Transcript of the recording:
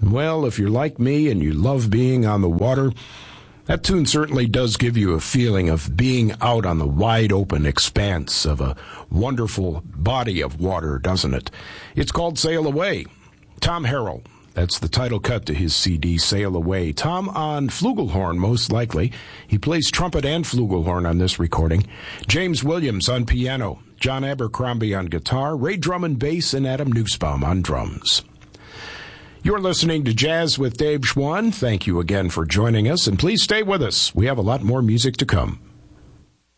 Well, if you're like me and you love being on the water, that tune certainly does give you a feeling of being out on the wide open expanse of a wonderful body of water, doesn't it? It's called Sail Away. Tom Harrell. That's the title cut to his CD, Sail Away. Tom on flugelhorn, most likely. He plays trumpet and flugelhorn on this recording. James Williams on piano. John Abercrombie on guitar. Ray Drummond bass, and Adam Nussbaum on drums. You're listening to Jazz with Dave Schwann. Thank you again for joining us, and please stay with us. We have a lot more music to come.